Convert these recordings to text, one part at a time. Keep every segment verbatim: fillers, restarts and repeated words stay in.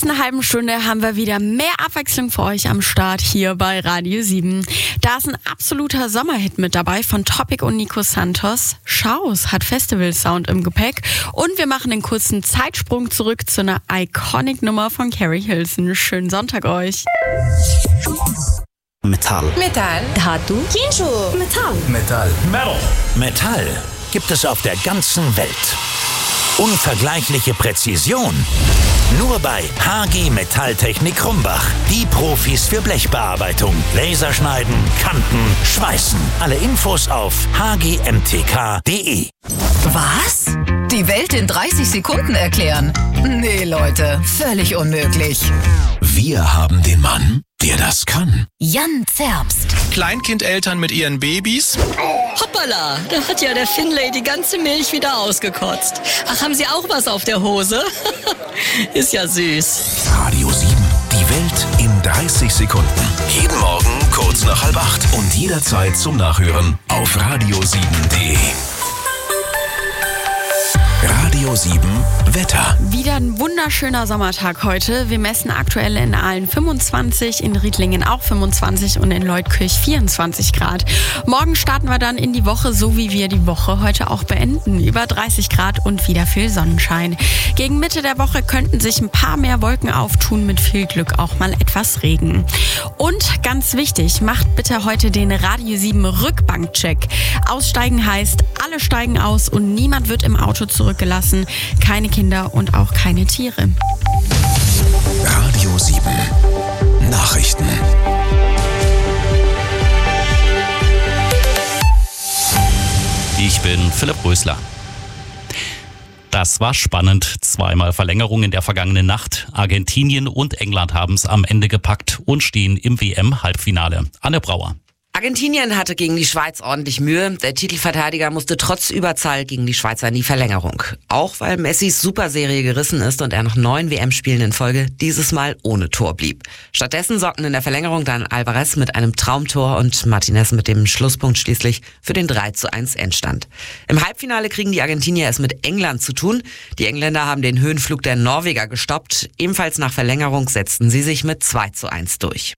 In einer halben Stunde haben wir wieder mehr Abwechslung für euch am Start hier bei Radio sieben. Da ist ein absoluter Sommerhit mit dabei von Topic und Nico Santos. Schaus hat Festival-Sound im Gepäck und wir machen einen kurzen Zeitsprung zurück zu einer Iconic-Nummer von Carrie Hilson. Schönen Sonntag euch. Metall. Metall. Dhatu. Kinshuk. Metall. Metall. Metal. Metall gibt es auf der ganzen Welt. Unvergleichliche Präzision. Nur bei H G Metalltechnik Krumbach. Die Profis für Blechbearbeitung, Laserschneiden, Kanten, Schweißen. Alle Infos auf h g m t k punkt d e. Was? Die Welt in dreißig Sekunden erklären? Nee, Leute, völlig unmöglich. Wir haben den Mann, der das kann. Jan Zerbst. Kleinkindeltern mit ihren Babys. Hoppala, da hat ja der Finlay die ganze Milch wieder ausgekotzt. Ach, haben Sie auch was auf der Hose? Ist ja süß. Radio sieben. Die Welt in dreißig Sekunden. Jeden Morgen kurz nach halb acht und jederzeit zum Nachhören auf radio sieben punkt d e. Radio sieben Wetter. Wieder ein wunderschöner Sommertag heute. Wir messen aktuell in Aalen fünfundzwanzig, in Riedlingen auch fünfundzwanzig und in Leutkirch vierundzwanzig Grad. Morgen starten wir dann in die Woche, so wie wir die Woche heute auch beenden. Über dreißig Grad und wieder viel Sonnenschein. Gegen Mitte der Woche könnten sich ein paar mehr Wolken auftun, mit viel Glück auch mal etwas Regen. Und ganz wichtig, macht bitte heute den Radio sieben Rückbankcheck. Aussteigen heißt, alle steigen aus und niemand wird im Auto zurückgelassen. Keine Kinder und auch keine Tiere. Radio sieben Nachrichten. Ich bin Philipp Rösler. Das war spannend. Zweimal Verlängerung in der vergangenen Nacht. Argentinien und England haben es am Ende gepackt und stehen im W M-Halbfinale. Anne Brauer. Argentinien hatte gegen die Schweiz ordentlich Mühe. Der Titelverteidiger musste trotz Überzahl gegen die Schweizer in die Verlängerung. Auch weil Messis Superserie gerissen ist und er nach neun W M-Spielen in Folge dieses Mal ohne Tor blieb. Stattdessen sorgten in der Verlängerung dann Alvarez mit einem Traumtor und Martinez mit dem Schlusspunkt schließlich für den drei zu eins Endstand. Im Halbfinale kriegen die Argentinier es mit England zu tun. Die Engländer haben den Höhenflug der Norweger gestoppt. Ebenfalls nach Verlängerung setzten sie sich mit zwei zu eins durch.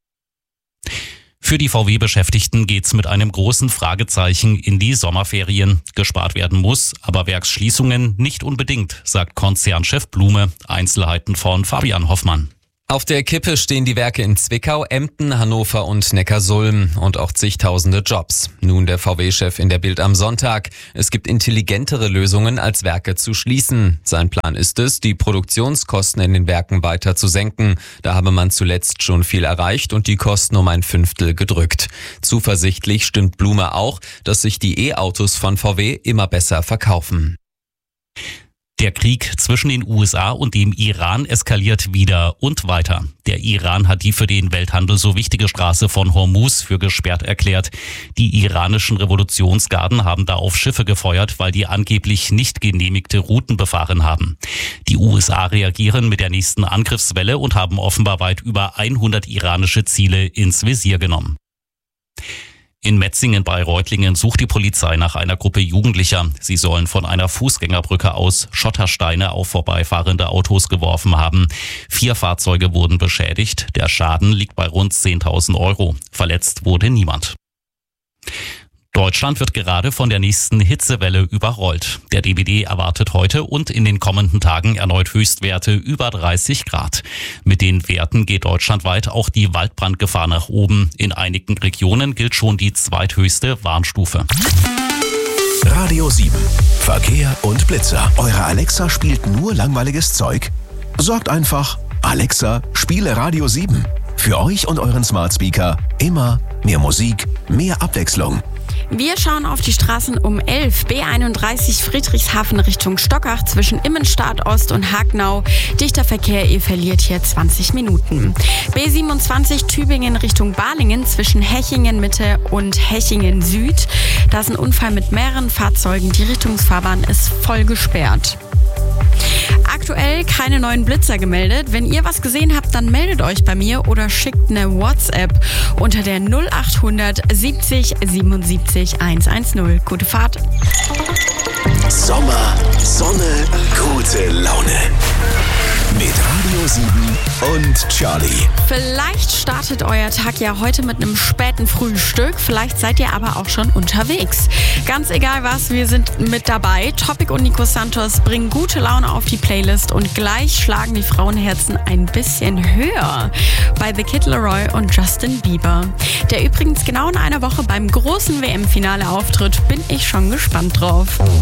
Für die V W-Beschäftigten geht's mit einem großen Fragezeichen in die Sommerferien. Gespart werden muss, aber Werksschließungen nicht unbedingt, sagt Konzernchef Blume. Einzelheiten von Fabian Hoffmann. Auf der Kippe stehen die Werke in Zwickau, Emden, Hannover und Neckarsulm und auch zigtausende Jobs. Nun der V W-Chef in der Bild am Sonntag. Es gibt intelligentere Lösungen, als Werke zu schließen. Sein Plan ist es, die Produktionskosten in den Werken weiter zu senken. Da habe man zuletzt schon viel erreicht und die Kosten um ein Fünftel gedrückt. Zuversichtlich stimmt Blume auch, dass sich die E-Autos von V W immer besser verkaufen. Der Krieg zwischen den U S A und dem Iran eskaliert wieder und weiter. Der Iran hat die für den Welthandel so wichtige Straße von Hormuz für gesperrt erklärt. Die iranischen Revolutionsgarden haben da auf Schiffe gefeuert, weil die angeblich nicht genehmigte Routen befahren haben. Die U S A reagieren mit der nächsten Angriffswelle und haben offenbar weit über hundert iranische Ziele ins Visier genommen. In Metzingen bei Reutlingen sucht die Polizei nach einer Gruppe Jugendlicher. Sie sollen von einer Fußgängerbrücke aus Schottersteine auf vorbeifahrende Autos geworfen haben. Vier Fahrzeuge wurden beschädigt. Der Schaden liegt bei rund zehntausend Euro. Verletzt wurde niemand. Deutschland wird gerade von der nächsten Hitzewelle überrollt. Der D W D erwartet heute und in den kommenden Tagen erneut Höchstwerte über dreißig Grad. Mit den Werten geht deutschlandweit auch die Waldbrandgefahr nach oben. In einigen Regionen gilt schon die zweithöchste Warnstufe. Radio sieben Verkehr und Blitzer. Eure Alexa spielt nur langweiliges Zeug? Sorgt einfach, Alexa, spiele Radio sieben. Für euch und euren Smart Speaker immer mehr Musik, mehr Abwechslung. Wir schauen auf die Straßen um elf. B einunddreißig Friedrichshafen Richtung Stockach zwischen Immenstadt Ost und Hagnau. Dichter Verkehr, ihr verliert hier zwanzig Minuten. B siebenundzwanzig Tübingen Richtung Balingen zwischen Hechingen Mitte und Hechingen Süd. Da ist ein Unfall mit mehreren Fahrzeugen. Die Richtungsfahrbahn ist voll gesperrt. Aktuell keine neuen Blitzer gemeldet. Wenn ihr was gesehen habt, dann meldet euch bei mir oder schickt eine WhatsApp unter der null achthundert siebzig siebenundsiebzig hundertzehn. Gute Fahrt. Sommer, Sonne, gute Laune. Mit Radio sieben und Charlie. Vielleicht startet euer Tag ja heute mit einem späten Frühstück. Vielleicht seid ihr aber auch schon unterwegs. Ganz egal was, wir sind mit dabei. Topic und Nico Santos bringen gute Laune auf die Playlist und gleich schlagen die Frauenherzen ein bisschen höher bei The Kid Laroi und Justin Bieber. Der übrigens genau in einer Woche beim großen W M-Finale auftritt. Bin ich schon gespannt drauf.